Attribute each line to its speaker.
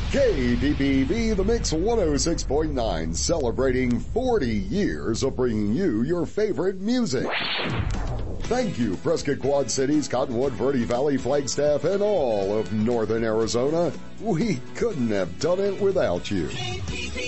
Speaker 1: KDPV, The Mix 106.9, celebrating 40 years of bringing you your favorite music. Thank you, Prescott Quad Cities, Cottonwood, Verde Valley, Flagstaff, and all of northern Arizona. We couldn't have done it without you.